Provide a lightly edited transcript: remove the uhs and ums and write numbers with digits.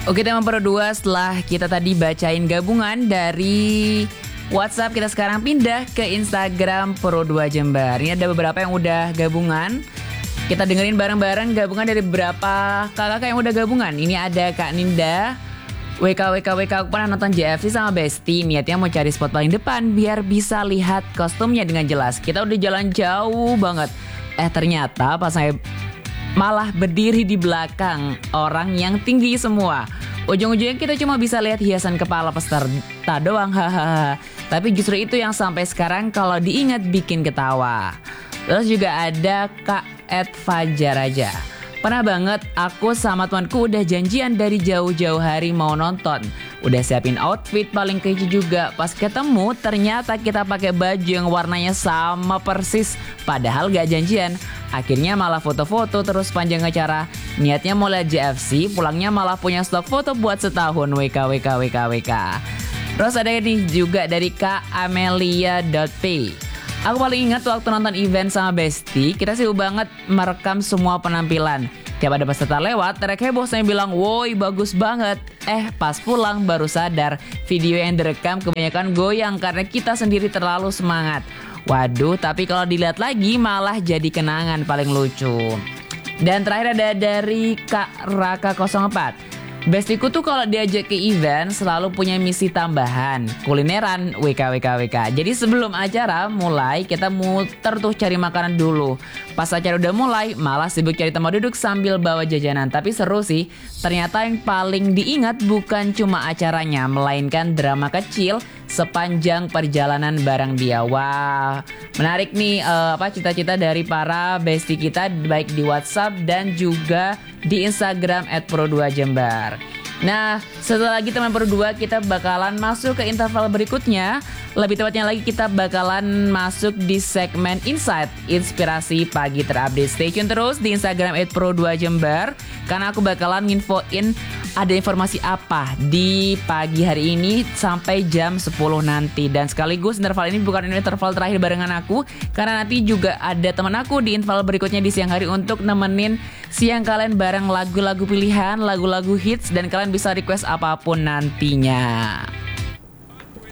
Oke teman Pro 2, setelah kita tadi bacain gabungan dari WhatsApp, kita sekarang pindah ke Instagram Pro 2 Jember. Ini ada beberapa yang udah gabungan. Kita dengerin bareng-bareng gabungan dari beberapa kakak yang udah gabungan. Ini ada Kak Ninda. WK, aku pernah nonton JFC sama Besti. Niatnya mau cari spot paling depan biar bisa lihat kostumnya dengan jelas. Kita udah jalan jauh banget. Ternyata pas saya malah berdiri di belakang orang yang tinggi semua. Ujung-ujungnya kita cuma bisa lihat hiasan kepala peserta doang, hahaha. Tapi justru itu yang sampai sekarang kalau diingat bikin ketawa. Terus juga ada Kak Ed Fajar aja. Pernah banget aku sama temanku udah janjian dari jauh-jauh hari mau nonton. Udah siapin outfit paling kece juga. Pas ketemu ternyata kita pakai baju yang warnanya sama persis. Padahal gak janjian. Akhirnya malah foto-foto terus panjang acara. Niatnya mau lihat JFC, pulangnya malah punya stok foto buat setahun. WK. Terus ada ini juga dari Kak Amelia.p. Aku paling ingat waktu nonton event sama Besti, kita sibuk banget merekam semua penampilan. Tiap ada peserta lewat, terek heboh saya bilang, woi bagus banget. Pas pulang baru sadar, video yang direkam kebanyakan goyang karena kita sendiri terlalu semangat. Waduh, tapi kalau dilihat lagi malah jadi kenangan paling lucu. Dan terakhir ada dari Kak Raka 04. Bestiku tuh kalau diajak ke event selalu punya misi tambahan, kulineran, WK. Jadi sebelum acara mulai kita muter tuh cari makanan dulu. Pas acara udah mulai malah sibuk cari tempat duduk sambil bawa jajanan. Tapi seru sih, ternyata yang paling diingat bukan cuma acaranya, melainkan drama kecil sepanjang perjalanan bareng dia. Wah, menarik nih cita-cita dari para bestie kita baik di WhatsApp dan juga di Instagram @pro2jember. Nah, setelah lagi teman Pro 2 kita bakalan masuk ke interval berikutnya. Lebih tepatnya lagi kita bakalan masuk di segmen Insight, inspirasi pagi terupdate. Stay tune terus di Instagram @pro2jember karena aku bakalan nginfoin ada informasi apa di pagi hari ini sampai jam 10 nanti. Dan sekaligus interval ini bukan interval terakhir barengan aku, karena nanti juga ada teman aku di interval berikutnya di siang hari untuk nemenin siang kalian bareng lagu-lagu pilihan, lagu-lagu hits, dan kalian bisa request apapun nantinya.